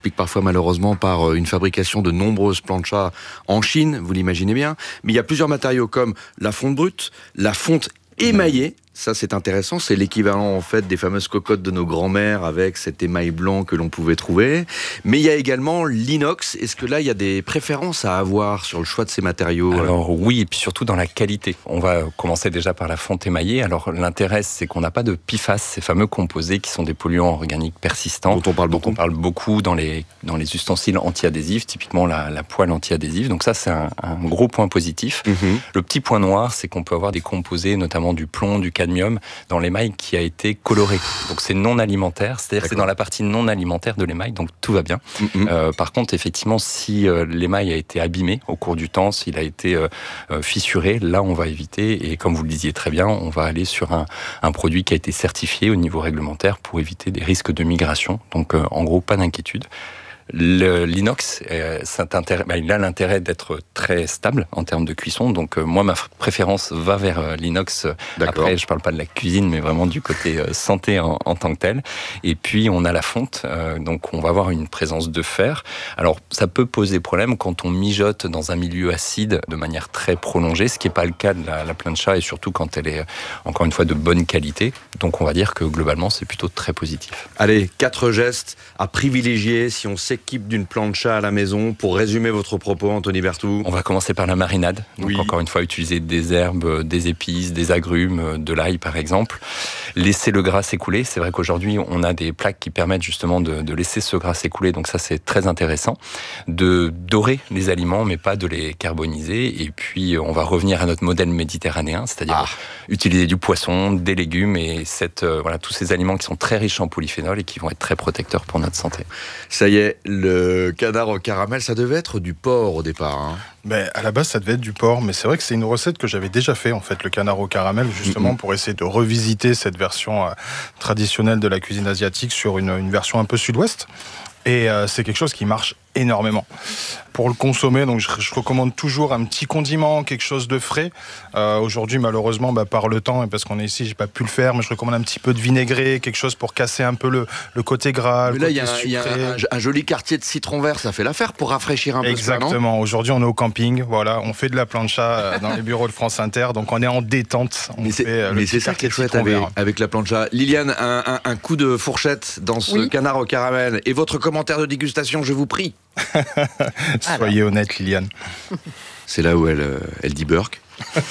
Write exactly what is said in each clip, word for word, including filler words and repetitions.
explique parfois malheureusement par une fabrication de nombreuses planchas en Chine, vous l'imaginez bien. Mais il y a plusieurs matériaux comme la fonte brute, la fonte émaillée. Ça, c'est intéressant. C'est l'équivalent, en fait, des fameuses cocottes de nos grands-mères avec cet émail blanc que l'on pouvait trouver. Mais il y a également l'inox. Est-ce que là, il y a des préférences à avoir sur le choix de ces matériaux ? Alors oui, et puis surtout dans la qualité. On va commencer déjà par la fonte émaillée. Alors l'intérêt, c'est qu'on n'a pas de P F A S, ces fameux composés qui sont des polluants organiques persistants. Dont on parle beaucoup. Dont on parle beaucoup dans les, dans les ustensiles anti-adhésifs, typiquement la, la poêle anti-adhésive. Donc ça, c'est un, un gros point positif. Mm-hmm. Le petit point noir, c'est qu'on peut avoir des composés, notamment du plomb, du cadmium, dans l'émail qui a été coloré. Donc c'est non alimentaire, c'est-à-dire que c'est dans la partie non alimentaire de l'émail, donc tout va bien. Mm-hmm. Euh, par contre, effectivement, si euh, l'émail a été abîmé au cours du temps, s'il a été euh, euh, fissuré, là on va éviter, et comme vous le disiez très bien, on va aller sur un, un produit qui a été certifié au niveau réglementaire pour éviter des risques de migration. Donc euh, en gros, pas d'inquiétude. Le, l'inox, euh, bah, il a l'intérêt d'être très stable en termes de cuisson. Donc euh, moi, ma préférence va vers euh, l'inox. D'accord. Après, je parle pas de la cuisine, mais vraiment du côté euh, santé en, en tant que tel. Et puis, on a la fonte. Euh, donc, on va avoir une présence de fer. Alors, ça peut poser problème quand on mijote dans un milieu acide de manière très prolongée, ce qui n'est pas le cas de la, la plancha, et surtout quand elle est, encore une fois, de bonne qualité. Donc, on va dire que globalement, c'est plutôt très positif. Allez, quatre gestes à privilégier si on s'équipe d'une plancha à la maison. Pour résumer votre propos, Anthony Berthoud. On va commencer par la marinade. Donc, oui. Encore une fois, utiliser des herbes, des épices, des agrumes, de l'ail par exemple. Laisser le gras s'écouler. C'est vrai qu'aujourd'hui, on a des plaques qui permettent justement de, de laisser ce gras s'écouler. Donc ça, c'est très intéressant. De dorer les aliments, mais pas de les carboniser. Et puis, on va revenir à notre modèle méditerranéen, c'est-à-dire ah. utiliser du poisson, des légumes et cette, euh, voilà, tous ces aliments qui sont très riches en polyphénol et qui vont être très protecteurs pour notre santé. Ça y est, le canard au caramel, ça devait être du porc au départ. Hein. Ben, à la base, ça devait être du porc, mais c'est vrai que c'est une recette que j'avais déjà fait, en fait, le canard au caramel, justement, mm-hmm. pour essayer de revisiter cette version euh, traditionnelle de la cuisine asiatique sur une, une version un peu sud-ouest. Et euh, c'est quelque chose qui marche énormément. Pour le consommer, donc je, je recommande toujours un petit condiment, quelque chose de frais. Euh, aujourd'hui, malheureusement, bah, par le temps et parce qu'on est ici, j'ai pas pu le faire, mais je recommande un petit peu de vinaigré, quelque chose pour casser un peu le, le côté gras. Mais le là, côté il y a, un, y a un, un joli quartier de citron vert, ça fait l'affaire pour rafraîchir un peu. Exactement. Ça, aujourd'hui, on est au camping, voilà, on fait de la plancha dans les bureaux de France Inter, donc on est en détente. On mais c'est, fait, mais c'est ça qui est chouette avec, avec la plancha. Liliane, un, un, un coup de fourchette dans ce oui. canard au caramel. Et votre commentaire de dégustation, je vous prie. Soyez honnête, Liliane. C'est là où elle, elle dit Burke.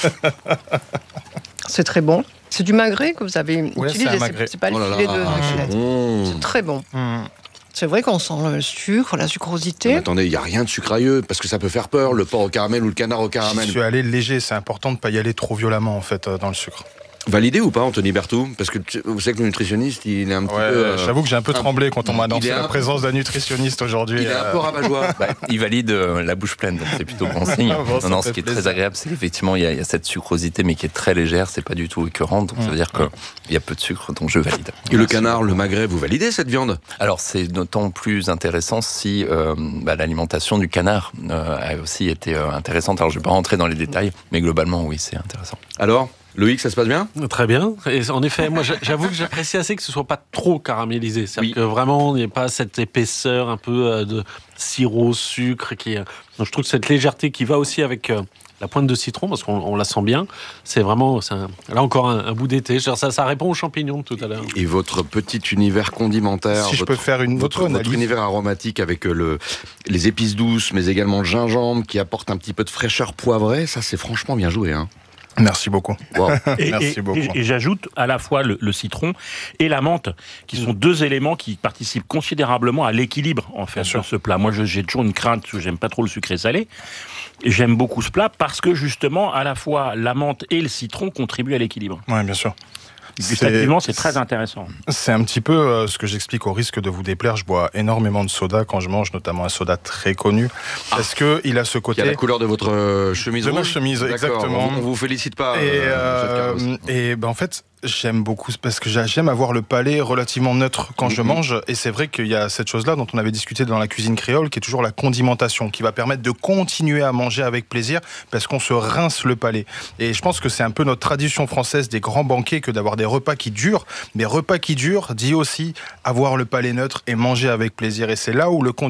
C'est très bon. C'est du magret que vous avez ouais, utilisé. C'est, c'est, c'est pas oh le filet de, ah, de c'est, bon. c'est très bon. Mmh. C'est vrai qu'on sent le sucre, la sucrosité. Mais attendez, il n'y a rien de sucrayeux, parce que ça peut faire peur, le porc au caramel ou le canard au caramel. Je suis allé léger, c'est important de ne pas y aller trop violemment, en fait, dans le sucre. Validé ou pas, Anthony Berthoud ? Parce que vous savez que le nutritionniste, il est un petit ouais, peu... Euh, j'avoue que j'ai un peu tremblé quand on m'a annoncé la présence d'un nutritionniste aujourd'hui. Il est un peu rabat-joie. Bah, il valide euh, la bouche pleine, donc c'est plutôt bon signe. bon, non, non, ce qui est plaisir. Très agréable, c'est qu'effectivement, il y, a, il y a cette sucrosité, mais qui est très légère, c'est pas du tout écœurant, donc mmh. ça veut dire qu'il y a peu de sucre, donc je valide. Et le canard, le magret, vous validez cette viande ? Alors, c'est d'autant plus intéressant si euh, bah, l'alimentation du canard euh, a aussi été euh, intéressante. Alors, je vais pas rentrer dans les détails, mais globalement, oui, c'est intéressant. Alors ? Loïc, ça se passe bien ? Très bien. Et en effet, moi, j'avoue que j'apprécie assez que ce soit pas trop caramélisé. C'est-à-dire oui. que vraiment, il n'y ait pas cette épaisseur un peu de sirop, sucre. Qui... Donc, je trouve que cette légèreté qui va aussi avec la pointe de citron, parce qu'on on la sent bien, c'est vraiment, c'est un... là encore, un, un bout d'été. Ça, ça répond aux champignons tout à l'heure. Et votre petit univers condimentaire, si votre, je peux faire une votre, votre univers aromatique avec le, les épices douces, mais également le gingembre qui apporte un petit peu de fraîcheur poivrée, ça, c'est franchement bien joué, hein. Merci beaucoup. Wow. Et, Merci et, beaucoup. Et, et j'ajoute à la fois le, le citron et la menthe, qui sont deux éléments qui participent considérablement à l'équilibre en fait sur ce plat. Moi, je, j'ai toujours une crainte parce que j'aime pas trop le sucré salé. Et j'aime beaucoup ce plat parce que justement, à la fois la menthe et le citron contribuent à l'équilibre. Oui, bien sûr. Gustativement, c'est, c'est très intéressant. C'est un petit peu euh, ce que j'explique au risque de vous déplaire. Je bois énormément de soda quand je mange, notamment un soda très connu. Ah, parce qu'il a ce côté... Qui a la couleur de votre chemise de rouge. ma chemise, D'accord. exactement. On ne vous félicite pas. Et, euh, euh, et ben, en fait, J'aime beaucoup parce que j'aime avoir le palais relativement neutre quand mmh. je mange, et c'est vrai qu'il y a cette chose-là dont on avait discuté dans la cuisine créole qui est toujours la condimentation, qui va permettre de continuer à manger avec plaisir parce qu'on se rince le palais. Et je pense que c'est un peu notre tradition française des grands banquets que d'avoir des repas qui durent, mais repas qui durent dit aussi avoir le palais neutre et manger avec plaisir, et c'est là où le